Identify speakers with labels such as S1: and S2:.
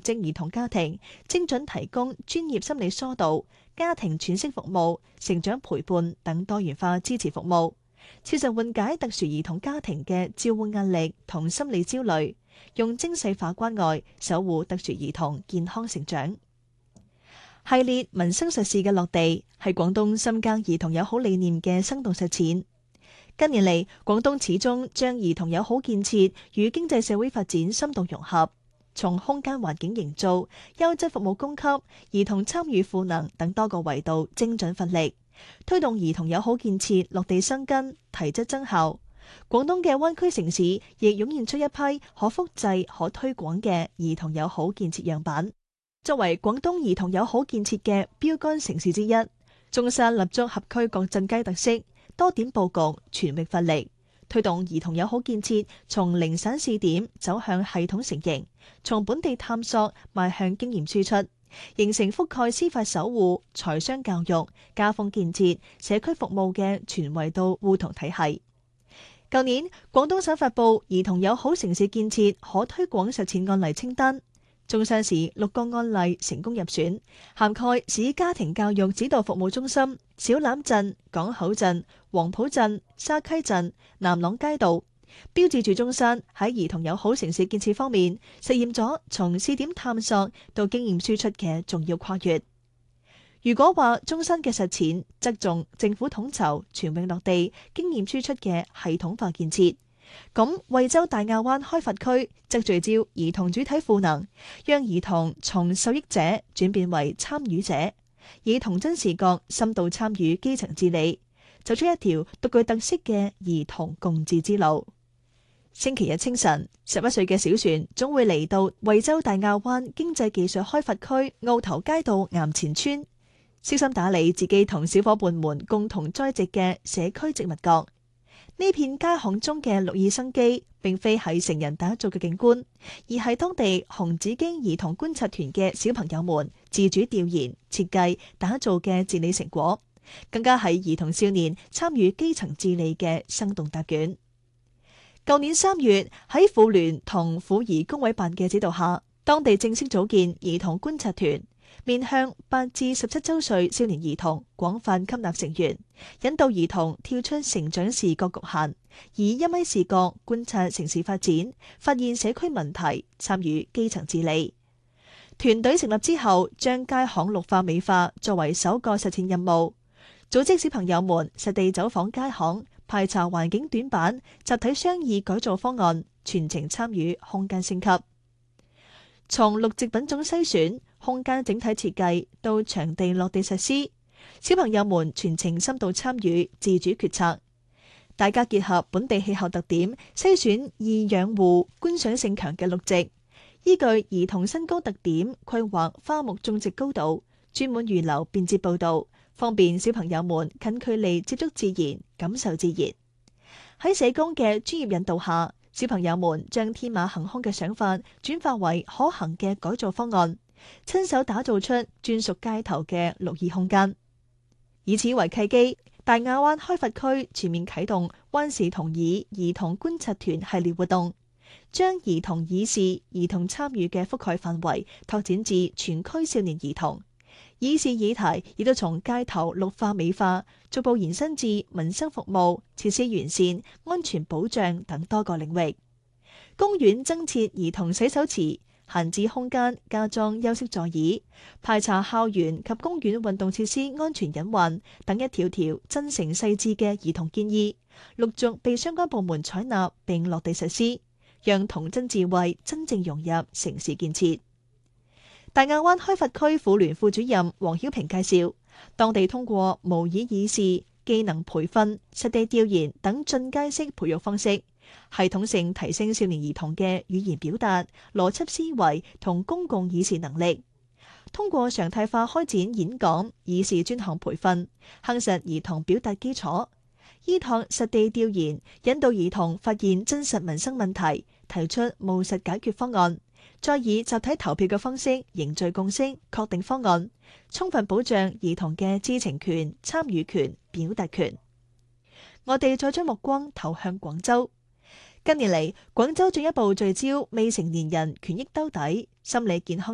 S1: 職兒童家庭，精準提供專業心理疏導、家庭喘息服務、成長陪伴等多元化支持服務，切實緩解特殊兒童家庭嘅照顧壓力同心理焦慮，用精細化關愛守護特殊兒童健康成長。系列民生實事嘅落地，係廣東深耕兒童友好理念嘅生動實踐。近年嚟，廣東始終將兒童友好建設與經濟社會發展深度融合，從空間環境營造、優質服務供給、兒童參與賦能等多個維度精準奮力，推動兒童友好建設落地生根、提質增效。廣東嘅灣區城市亦湧現出一批可複製、可推廣嘅兒童友好建設樣板。作為廣東兒童友好建設嘅標杆城市之一，中山立足合區各鎮街特色，多點佈局，全域發力，推動兒童友好建設從零散試點走向系統成型，從本地探索邁向經驗輸出，形成覆蓋司法守護、財商教育、家風建設、社區服務嘅全維度互動體系。舊年，廣東省發布兒童友好城市建設可推廣實踐案例清單。中山市6個案例成功入選，涵蓋市家庭教育指導服務中心、小欖鎮、港口鎮、黃埔鎮、沙溪鎮、南朗街道，標誌住中山喺兒童友好城市建設方面實現咗從試點探索到經驗輸出嘅重要跨越。如果話中山嘅實踐側重政府統籌、全域落地、經驗輸出嘅系統化建設，咁惠州大亞灣開發區則聚焦兒童主體賦能，讓兒童從受益者轉變為參與者，以童真視角深度參與基層治理，走出一條獨具特色嘅兒童共治之路。星期日清晨，11歲嘅小船總會嚟到惠州大亞灣經濟技術開發區澳頭街道岩前村，悉心打理自己同小伙伴們共同栽植嘅社區植物角。呢片街巷中嘅綠意生機，並非係成人打造嘅景觀，而係當地紅紫荊兒童觀察團嘅小朋友們自主調研、設計、打造嘅治理成果，更加係兒童少年參與基層治理嘅生動答卷。舊年3月喺婦聯同婦兒工委辦嘅指導下，當地正式組建兒童觀察團，面向8至17周歲少年兒童廣泛吸納成員，引導兒童跳出成長視覺局限，以1米視角觀察城市發展，發現社區問題，參與基層治理。團隊成立之後，將街巷綠化美化作為首個實踐任務，組織小朋友們實地走訪街巷，排查環境短板，集體商議改造方案，全程參與空間升級。從綠植品種篩選、空間整體設計到場地落地實施，小朋友們全程深度參與，自主決策。大家結合本地氣候特點，篩選易養護、觀賞性強嘅綠植，依據兒童身高特點規劃花木種植高度，專門預留便捷步道，方便小朋友們近距離接觸自然，感受自然。喺社工嘅專業引導下，小朋友們將天馬行空嘅想法轉化為可行嘅改造方案，親手打造出專屬街頭嘅綠意空間。以此為契機，大亞灣開發區全面啟動灣事同議兒童觀察團系列活動，將兒童議事、兒童參與嘅覆蓋範圍拓展至全區少年兒童。議事議題亦都從街頭綠化美化，逐步延伸至民生服務、設施完善、安全保障等多個領域。公園增設兒童洗手池，閒置空間加裝休息座椅，排查校園及公園運動設施安全隱患等一條條真誠細緻嘅兒童建議，陸續被相關部門採納並落地實施，讓童真智慧真正融入城市建設。大亞灣開發區婦聯副主任黃曉平介紹，當地通過模擬議事、技能培訓、實地調研等進階式培育方式，系統性提升少年兒童嘅語言表達、邏輯思維同公共議事能力。通過常態化開展演講、議事專項培訓，夯實兒童表達基礎。依託實地調研，引導兒童發現真實民生問題，提出務實解決方案。再以集體投票嘅方式凝聚共識，確定方案，充分保障兒童嘅知情權、參與權、表達權。我哋再將目光投向廣州。近年嚟，廣州進一步聚焦未成年人權益兜底、心理健康